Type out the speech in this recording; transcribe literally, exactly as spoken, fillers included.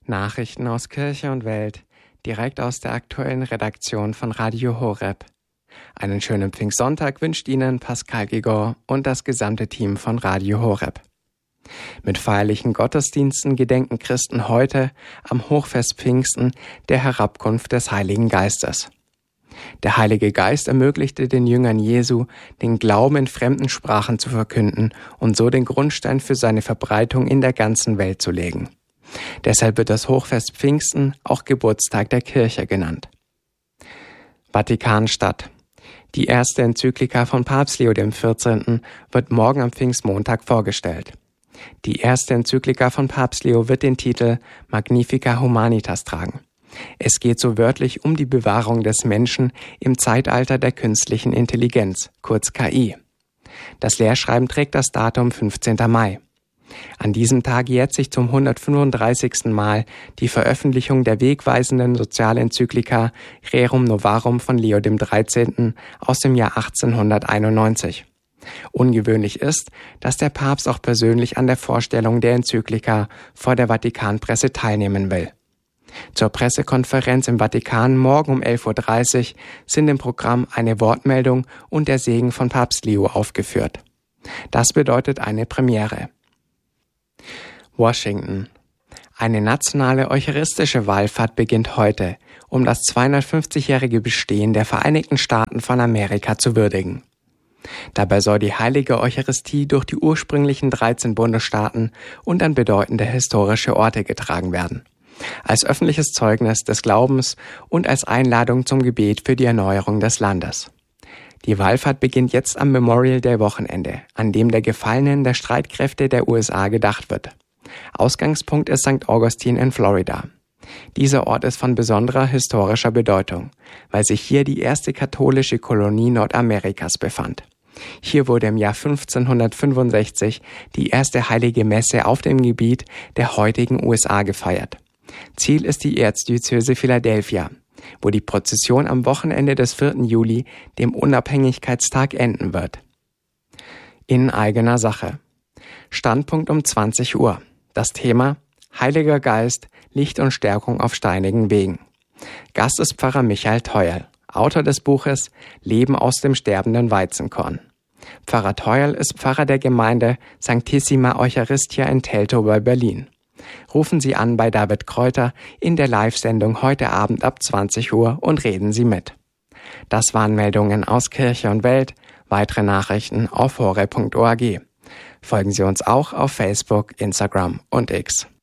Nachrichten aus Kirche und Welt, direkt aus der aktuellen Redaktion von Radio Horeb. Einen schönen Pfingstsonntag wünscht Ihnen Pascal Gigor und das gesamte Team von Radio Horeb. Mit feierlichen Gottesdiensten gedenken Christen heute am Hochfest Pfingsten der Herabkunft des Heiligen Geistes. Der Heilige Geist ermöglichte den Jüngern Jesu, den Glauben in fremden Sprachen zu verkünden und so den Grundstein für seine Verbreitung in der ganzen Welt zu legen. Deshalb wird das Hochfest Pfingsten auch Geburtstag der Kirche genannt. Vatikanstadt. Die erste Enzyklika von Papst Leo der vierzehnten. wird morgen am Pfingstmontag vorgestellt. Die erste Enzyklika von Papst Leo wird den Titel Magnificat Humanitas tragen. Es geht so wörtlich um die Bewahrung des Menschen im Zeitalter der künstlichen Intelligenz, kurz K I. Das Lehrschreiben trägt das Datum fünfzehnten Mai. An diesem Tag jährt sich zum hundertfünfunddreißigsten Mal die Veröffentlichung der wegweisenden Sozialenzyklika Rerum Novarum von Leo dem dreizehnten. aus dem Jahr achtzehnhunderteinundneunzig. Ungewöhnlich ist, dass der Papst auch persönlich an der Vorstellung der Enzyklika vor der Vatikanpresse teilnehmen will. Zur Pressekonferenz im Vatikan morgen um elf Uhr dreißig sind im Programm eine Wortmeldung und der Segen von Papst Leo aufgeführt. Das bedeutet eine Premiere. Washington. Eine nationale eucharistische Wallfahrt beginnt heute, um das zweihundertfünfzigjährige Bestehen der Vereinigten Staaten von Amerika zu würdigen. Dabei soll die heilige Eucharistie durch die ursprünglichen dreizehn Bundesstaaten und an bedeutende historische Orte getragen werden, als öffentliches Zeugnis des Glaubens und als Einladung zum Gebet für die Erneuerung des Landes. Die Wallfahrt beginnt jetzt am Memorial Day Wochenende, an dem der Gefallenen der Streitkräfte der U S A gedacht wird. Ausgangspunkt ist Sankt Augustine in Florida. Dieser Ort ist von besonderer historischer Bedeutung, weil sich hier die erste katholische Kolonie Nordamerikas befand. Hier wurde im Jahr fünfzehnhundertfünfundsechzig die erste heilige Messe auf dem Gebiet der heutigen U S A gefeiert. Ziel ist die Erzdiözese Philadelphia, wo die Prozession am Wochenende des vierten Juli, dem Unabhängigkeitstag, enden wird. In eigener Sache. Standpunkt um zwanzig Uhr. Das Thema Heiliger Geist, Licht und Stärkung auf steinigen Wegen. Gast ist Pfarrer Michael Theuerl, Autor des Buches Leben aus dem sterbenden Weizenkorn. Pfarrer Theuerl ist Pfarrer der Gemeinde Sanctissima Eucharistia in Teltow bei Berlin. Rufen Sie an bei David Kräuter in der Live-Sendung heute Abend ab zwanzig Uhr und reden Sie mit. Das waren Meldungen aus Kirche und Welt. Weitere Nachrichten auf horeb punkt org. Folgen Sie uns auch auf Facebook, Instagram und X.